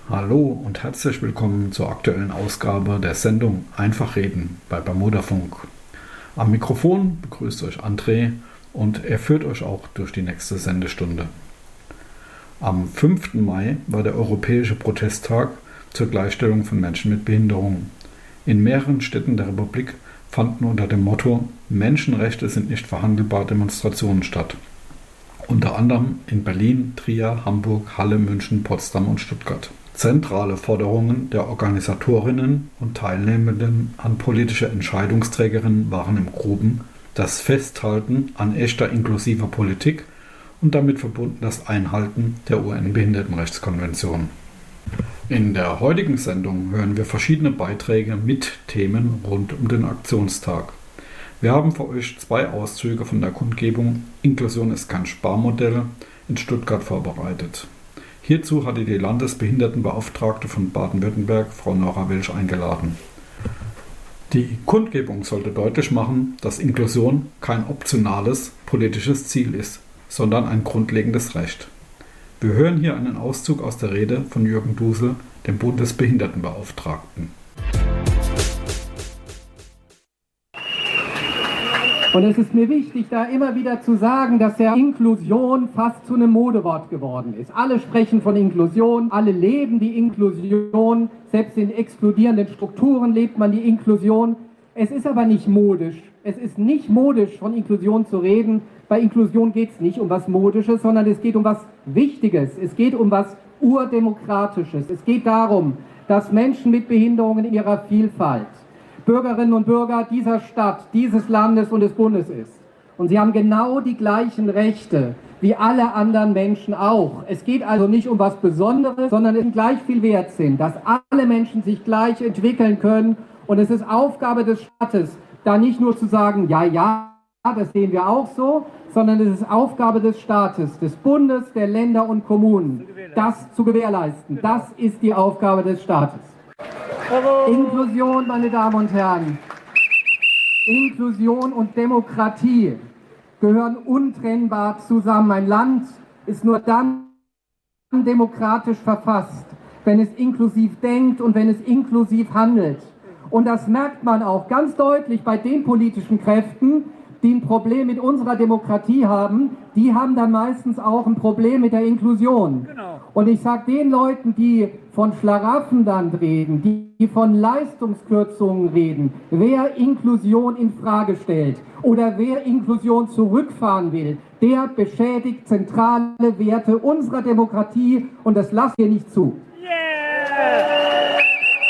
Hallo und herzlich willkommen zur aktuellen Ausgabe der Sendung Einfach reden bei Bermuda Funk. Am Mikrofon begrüßt euch André und er führt euch auch durch die nächste Sendestunde. Am 5. Mai war der Europäische Protesttag zur Gleichstellung von Menschen mit Behinderungen. In mehreren Städten der Republik fanden unter dem Motto Menschenrechte sind nicht verhandelbar Demonstrationen statt. Unter anderem in Berlin, Trier, Hamburg, Halle, München, Potsdam und Stuttgart. Zentrale Forderungen der Organisatorinnen und Teilnehmenden an politische Entscheidungsträgerinnen waren im Groben das Festhalten an echter inklusiver Politik und damit verbunden das Einhalten der UN-Behindertenrechtskonvention. In der heutigen Sendung hören wir verschiedene Beiträge mit Themen rund um den Aktionstag. Wir haben für euch 2 Auszüge von der Kundgebung Inklusion ist kein Sparmodell in Stuttgart vorbereitet. Hierzu hatte die Landesbehindertenbeauftragte von Baden-Württemberg, Frau Nora Welsch, eingeladen. Die Kundgebung sollte deutlich machen, dass Inklusion kein optionales politisches Ziel ist, sondern ein grundlegendes Recht. Wir hören hier einen Auszug aus der Rede von Jürgen Dusel, dem Bundesbehindertenbeauftragten. Und es ist mir wichtig, da immer wieder zu sagen, dass ja Inklusion fast zu einem Modewort geworden ist. Alle sprechen von Inklusion, alle leben die Inklusion, selbst in explodierenden Strukturen lebt man die Inklusion. Es ist aber nicht modisch. Es ist nicht modisch, von Inklusion zu reden. Bei Inklusion geht es nicht um was Modisches, sondern es geht um was Wichtiges. Es geht um was Urdemokratisches. Es geht darum, dass Menschen mit Behinderungen in ihrer Vielfalt Bürgerinnen und Bürger dieser Stadt, dieses Landes und des Bundes ist. Und sie haben genau die gleichen Rechte wie alle anderen Menschen auch. Es geht also nicht um was Besonderes, sondern es gleich viel wert sind, dass alle Menschen sich gleich entwickeln können. Und es ist Aufgabe des Staates, da nicht nur zu sagen, ja, das sehen wir auch so, sondern es ist Aufgabe des Staates, des Bundes, der Länder und Kommunen, das zu gewährleisten. Das ist die Aufgabe des Staates. Inklusion, meine Damen und Herren, Inklusion und Demokratie gehören untrennbar zusammen. Ein Land ist nur dann demokratisch verfasst, wenn es inklusiv denkt und wenn es inklusiv handelt. Und das merkt man auch ganz deutlich bei den politischen Kräften, die ein Problem mit unserer Demokratie haben, die haben dann meistens auch ein Problem mit der Inklusion. Genau. Und ich sage den Leuten, die von Schlaraffen reden, die von Leistungskürzungen reden, wer Inklusion in Frage stellt oder wer Inklusion zurückfahren will, der beschädigt zentrale Werte unserer Demokratie und das lassen wir nicht zu. Yeah!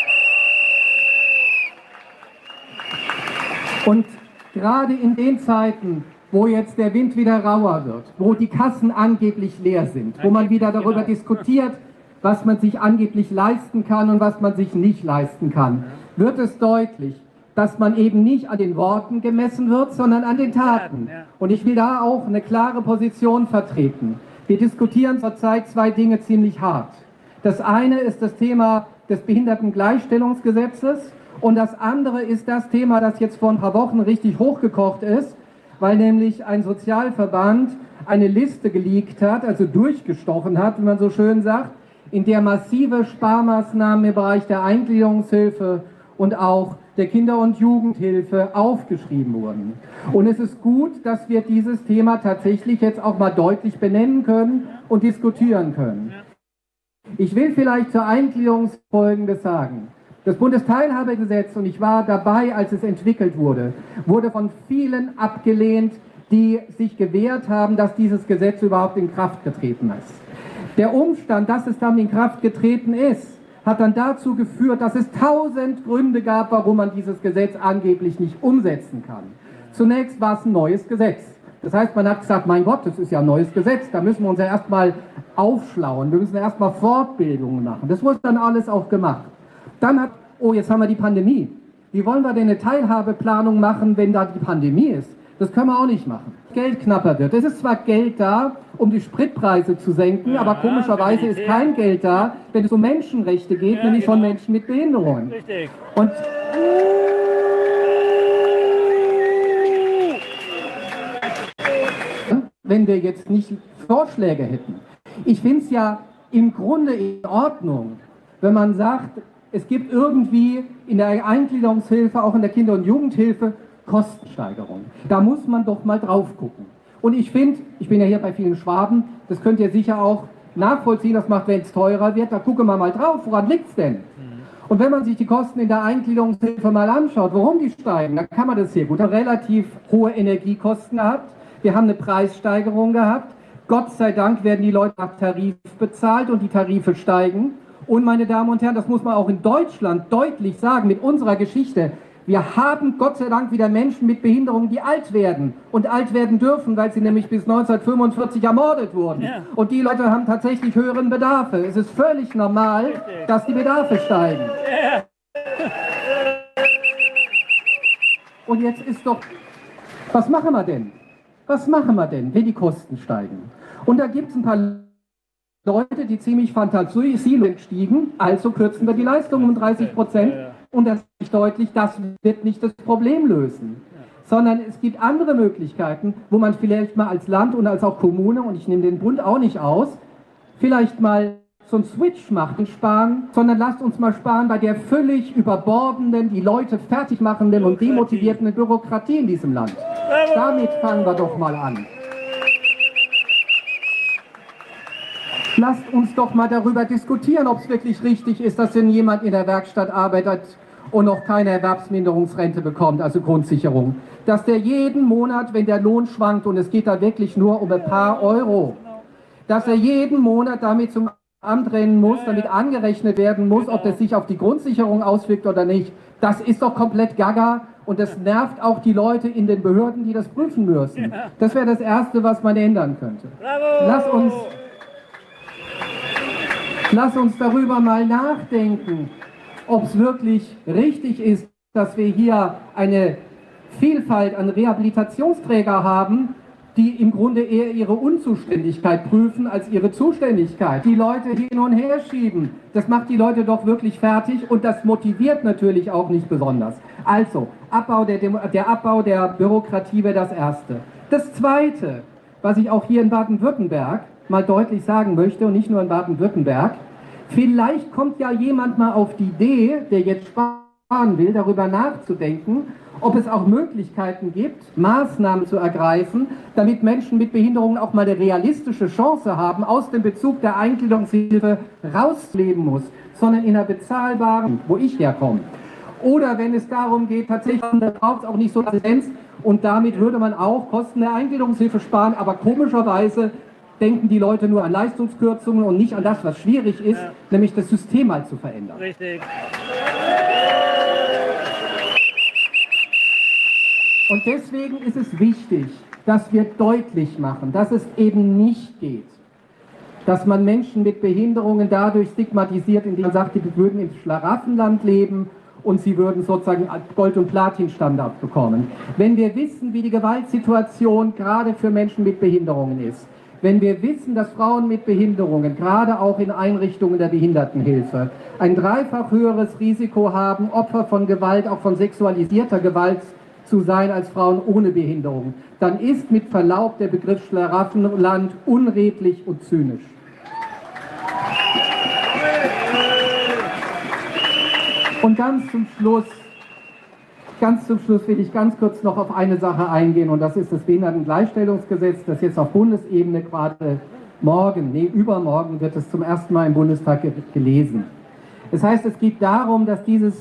Und gerade in den Zeiten, wo jetzt der Wind wieder rauer wird, wo die Kassen angeblich leer sind, wo man wieder darüber diskutiert, was man sich angeblich leisten kann und was man sich nicht leisten kann, wird es deutlich, dass man eben nicht an den Worten gemessen wird, sondern an den Taten. Und ich will da auch eine klare Position vertreten. Wir diskutieren zurzeit 2 Dinge ziemlich hart. Das eine ist das Thema des Behindertengleichstellungsgesetzes. Und das andere ist das Thema, das jetzt vor ein paar Wochen richtig hochgekocht ist, weil nämlich ein Sozialverband eine Liste geleakt hat, also durchgestochen hat, wie man so schön sagt, in der massive Sparmaßnahmen im Bereich der Eingliederungshilfe und auch der Kinder- und Jugendhilfe aufgeschrieben wurden. Und es ist gut, dass wir dieses Thema tatsächlich jetzt auch mal deutlich benennen können und diskutieren können. Ich will vielleicht zur Eingliederung Folgendes sagen. Das Bundesteilhabegesetz, und ich war dabei, als es entwickelt wurde, wurde von vielen abgelehnt, die sich gewehrt haben, dass dieses Gesetz überhaupt in Kraft getreten ist. Der Umstand, dass es dann in Kraft getreten ist, hat dann dazu geführt, dass es 1000 Gründe gab, warum man dieses Gesetz angeblich nicht umsetzen kann. Zunächst war es ein neues Gesetz. Das heißt, man hat gesagt, mein Gott, das ist ja ein neues Gesetz, da müssen wir uns ja erstmal aufschlauen, wir müssen ja erstmal Fortbildungen machen. Das wurde dann alles auch gemacht. Dann jetzt haben wir die Pandemie. Wie wollen wir denn eine Teilhabeplanung machen, wenn da die Pandemie ist? Das können wir auch nicht machen. Geld knapper wird. Es ist zwar Geld da, um die Spritpreise zu senken, aber komischerweise ist kein Geld da, wenn es um Menschenrechte geht, nämlich von Menschen mit Behinderungen. Richtig. Und wenn wir jetzt nicht Vorschläge hätten. Ich finde es ja im Grunde in Ordnung, wenn man sagt, es gibt irgendwie in der Eingliederungshilfe, auch in der Kinder- und Jugendhilfe, Kostensteigerung. Da muss man doch mal drauf gucken. Und ich finde, ich bin ja hier bei vielen Schwaben, das könnt ihr sicher auch nachvollziehen, das macht, wenn es teurer wird, da gucken wir mal drauf, woran liegt es denn? Und wenn man sich die Kosten in der Eingliederungshilfe mal anschaut, warum die steigen, dann kann man das hier gut. Wir haben relativ hohe Energiekosten gehabt, wir haben eine Preissteigerung gehabt, Gott sei Dank werden die Leute nach Tarif bezahlt und die Tarife steigen. Und meine Damen und Herren, das muss man auch in Deutschland deutlich sagen, mit unserer Geschichte. Wir haben Gott sei Dank wieder Menschen mit Behinderungen, die alt werden und alt werden dürfen, weil sie nämlich bis 1945 ermordet wurden. Ja. Und die Leute haben tatsächlich höheren Bedarfe. Es ist völlig normal, dass die Bedarfe steigen. Ja. Und jetzt ist doch, was machen wir denn? Was machen wir denn, wenn die Kosten steigen? Und da gibt es ein paar Leute, die ziemlich fantasielos stiegen, also kürzen wir die Leistung um 30%. Und das ist deutlich, das wird nicht das Problem lösen. Sondern es gibt andere Möglichkeiten, wo man vielleicht mal als Land und als auch Kommune, und ich nehme den Bund auch nicht aus, vielleicht mal so einen Switch macht und sparen, sondern lasst uns mal sparen bei der völlig überbordenden, die Leute fertig machenden und demotivierenden Bürokratie in diesem Land. Damit fangen wir doch mal an. Lasst uns doch mal darüber diskutieren, ob es wirklich richtig ist, dass wenn jemand in der Werkstatt arbeitet und noch keine Erwerbsminderungsrente bekommt, also Grundsicherung, dass der jeden Monat, wenn der Lohn schwankt, und es geht da wirklich nur um ein paar Euro, dass er jeden Monat damit zum Amt rennen muss, damit angerechnet werden muss, ob das sich auf die Grundsicherung auswirkt oder nicht. Das ist doch komplett gaga und das nervt auch die Leute in den Behörden, die das prüfen müssen. Das wäre das Erste, was man ändern könnte. Lass uns darüber mal nachdenken, ob es wirklich richtig ist, dass wir hier eine Vielfalt an Rehabilitationsträger haben, die im Grunde eher ihre Unzuständigkeit prüfen als ihre Zuständigkeit. Die Leute hin und her schieben, das macht die Leute doch wirklich fertig und das motiviert natürlich auch nicht besonders. Also, der Abbau der Bürokratie wäre das Erste. Das Zweite, was ich auch hier in Baden-Württemberg mal deutlich sagen möchte und nicht nur in Baden-Württemberg, vielleicht kommt ja jemand mal auf die Idee, der jetzt sparen will, darüber nachzudenken, ob es auch Möglichkeiten gibt, Maßnahmen zu ergreifen, damit Menschen mit Behinderungen auch mal eine realistische Chance haben, aus dem Bezug der Eingliederungshilfe rausleben muss, sondern in einer bezahlbaren, wo ich herkomme. Oder wenn es darum geht, tatsächlich, da braucht es auch nicht so eine Assistenz und damit würde man auch Kosten der Eingliederungshilfe sparen, aber komischerweise denken die Leute nur an Leistungskürzungen und nicht an das, was schwierig ist, nämlich das System mal zu verändern. Richtig. Und deswegen ist es wichtig, dass wir deutlich machen, dass es eben nicht geht, dass man Menschen mit Behinderungen dadurch stigmatisiert, indem man sagt, die würden im Schlaraffenland leben und sie würden sozusagen Gold- und Platin-Standard bekommen. Wenn wir wissen, wie die Gewaltsituation gerade für Menschen mit Behinderungen ist, wenn wir wissen, dass Frauen mit Behinderungen, gerade auch in Einrichtungen der Behindertenhilfe, ein dreifach höheres Risiko haben, Opfer von Gewalt, auch von sexualisierter Gewalt zu sein als Frauen ohne Behinderung, dann ist mit Verlaub der Begriff Schlaraffenland unredlich und zynisch. Und ganz zum Schluss will ich ganz kurz noch auf eine Sache eingehen und das ist das Behindertengleichstellungsgesetz, das jetzt auf Bundesebene gerade übermorgen wird es zum ersten Mal im Bundestag gelesen. Das heißt, es geht darum, dass dieses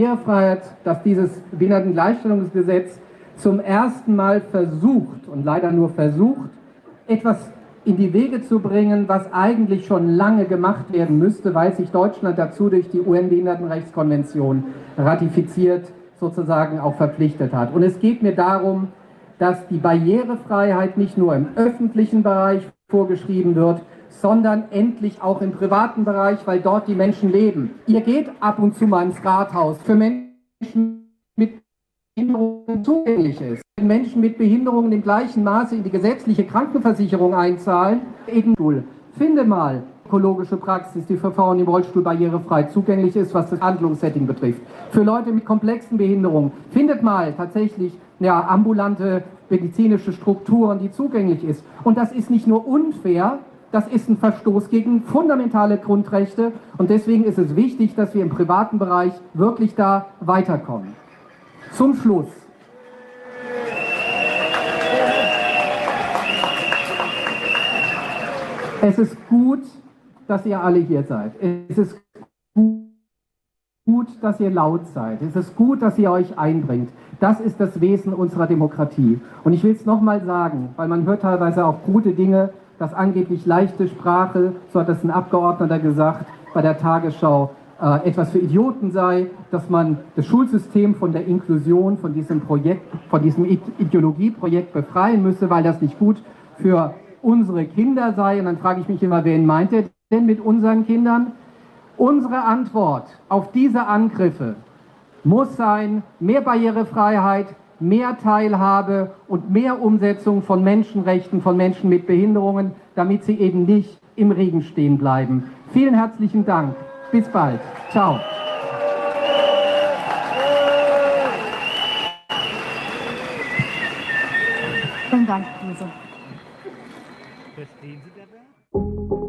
Behindertengleichstellungsgesetz zum ersten Mal versucht und leider nur versucht, etwas in die Wege zu bringen, was eigentlich schon lange gemacht werden müsste, weil sich Deutschland dazu durch die UN-Behindertenrechtskonvention ratifiziert sozusagen auch verpflichtet hat. Und es geht mir darum, dass die Barrierefreiheit nicht nur im öffentlichen Bereich vorgeschrieben wird, sondern endlich auch im privaten Bereich, weil dort die Menschen leben. Ihr geht ab und zu mal ins Rathaus für Menschen mit Behinderungen zugänglich ist. Wenn Menschen mit Behinderungen im gleichen Maße in die gesetzliche Krankenversicherung einzahlen, finde mal ökologische Praxis, die für Frauen im Rollstuhl barrierefrei zugänglich ist, was das Handlungssetting betrifft. Für Leute mit komplexen Behinderungen, findet mal tatsächlich ambulante medizinische Strukturen, die zugänglich ist. Und das ist nicht nur unfair, das ist ein Verstoß gegen fundamentale Grundrechte und deswegen ist es wichtig, dass wir im privaten Bereich wirklich da weiterkommen. Zum Schluss. Es ist gut, dass ihr alle hier seid. Es ist gut, dass ihr laut seid. Es ist gut, dass ihr euch einbringt. Das ist das Wesen unserer Demokratie. Und ich will es nochmal sagen, weil man hört teilweise auch gute Dinge, dass angeblich leichte Sprache, so hat das ein Abgeordneter gesagt, bei der Tagesschau etwas für Idioten sei, dass man das Schulsystem von der Inklusion, von diesem Projekt, von diesem Ideologieprojekt befreien müsse, weil das nicht gut für unsere Kinder sei. Und dann frage ich mich immer, wen meint ihr denn mit unseren Kindern? Unsere Antwort auf diese Angriffe muss sein, mehr Barrierefreiheit, mehr Teilhabe und mehr Umsetzung von Menschenrechten von Menschen mit Behinderungen, damit sie eben nicht im Regen stehen bleiben. Vielen herzlichen Dank. Bis bald. Ciao. Vielen Dank, Lise. Verstehen Sie dabei?